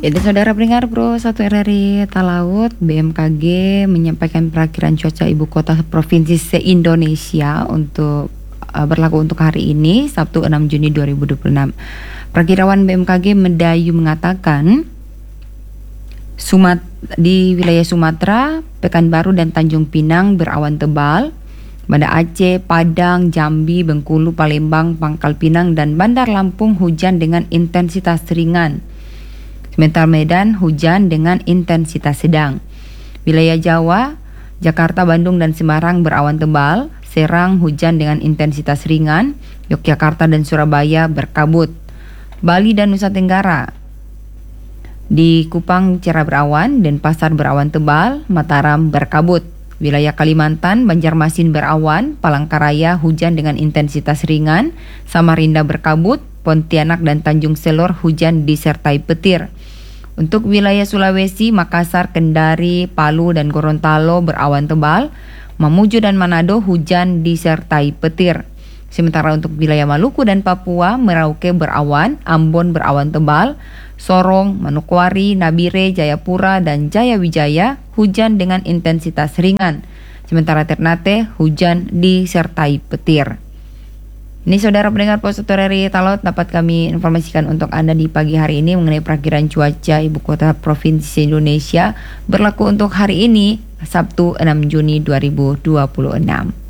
Jadi saudara pendengar Bro 1 RRI Talaut, BMKG menyampaikan perakiraan cuaca ibu kota provinsi se-Indonesia untuk berlaku untuk hari ini Sabtu 6 Juni 2026. Perakiraan BMKG Medayu mengatakan di wilayah Sumatera, Pekanbaru dan Tanjung Pinang berawan tebal. Banda Aceh, Padang, Jambi, Bengkulu, Palembang, Pangkal Pinang dan Bandar Lampung hujan dengan intensitas ringan. Sementara Medan hujan dengan intensitas sedang. Wilayah Jawa, Jakarta, Bandung dan Semarang berawan tebal. Serang hujan dengan intensitas ringan. Yogyakarta dan Surabaya berkabut. Bali dan Nusa Tenggara, di Kupang cerah berawan, Denpasar berawan tebal, Mataram berkabut. Wilayah Kalimantan, Banjarmasin berawan, Palangkaraya hujan dengan intensitas ringan, Samarinda berkabut, Pontianak dan Tanjung Selor hujan disertai petir. Untuk wilayah Sulawesi, Makassar, Kendari, Palu dan Gorontalo berawan tebal, Mamuju dan Manado hujan disertai petir. Sementara untuk wilayah Maluku dan Papua, Merauke berawan, Ambon berawan tebal, Sorong, Manokwari, Nabire, Jayapura dan Jayawijaya hujan dengan intensitas ringan. Sementara Ternate hujan disertai petir. Ini saudara pendengar Pos 1 RRI Talaut, dapat kami informasikan untuk Anda di pagi hari ini mengenai perakiraan cuaca ibu kota provinsi Indonesia berlaku untuk hari ini Sabtu 6 Juni 2026.